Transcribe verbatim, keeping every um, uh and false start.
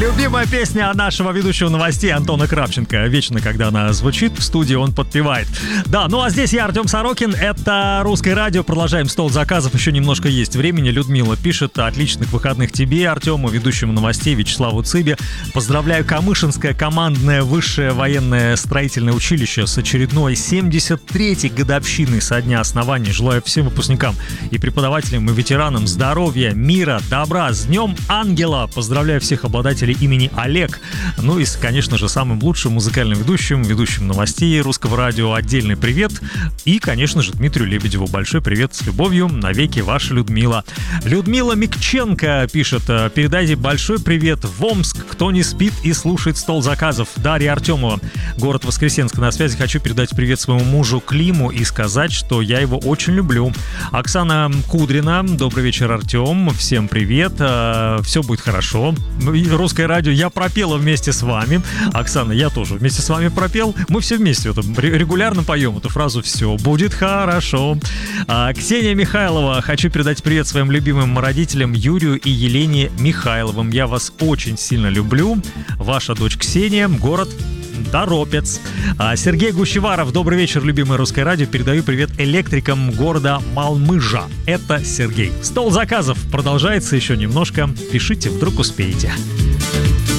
Любимая песня нашего ведущего новостей Антона Кравченко. Вечно, когда она звучит, в студии он подпевает. Да, ну а здесь я, Артем Сорокин. Это «Русское радио». Продолжаем стол заказов. Еще немножко есть времени. Людмила пишет: отличных выходных тебе, Артему, ведущему новостей Вячеславу Цыбе. Поздравляю Камышинское командное высшее военное строительное училище с очередной семьдесят третьей годовщиной со дня основания. Желаю всем выпускникам и преподавателям, и ветеранам здоровья, мира, добра. С Днем Ангела! Поздравляю всех обладателей имени Олег. Ну и, конечно же, самым лучшим музыкальным ведущим, ведущим новостей Русского радио отдельный привет. И, конечно же, Дмитрию Лебедеву большой привет с любовью. Навеки ваша Людмила. Людмила Микченко пишет: передайте большой привет в Омск, кто не спит и слушает стол заказов. Дарья Артемова, город Воскресенск, на связи. Хочу передать привет своему мужу Климу и сказать, что я его очень люблю. Оксана Кудрина, добрый вечер, Артем. Всем привет. Все будет хорошо. Русское радио я пропела вместе с вами. Оксана, я тоже вместе с вами пропел. Мы все вместе это, регулярно поем эту фразу «все будет хорошо». А, Ксения Михайлова. Хочу передать привет своим любимым родителям Юрию и Елене Михайловым. Я вас очень сильно люблю. Ваша дочь Ксения, город Торопец. А, Сергей Гущеваров. Добрый вечер, любимое Русское радио. Передаю привет электрикам города Малмыжа. Это Сергей. Стол заказов продолжается еще немножко. Пишите, вдруг успеете.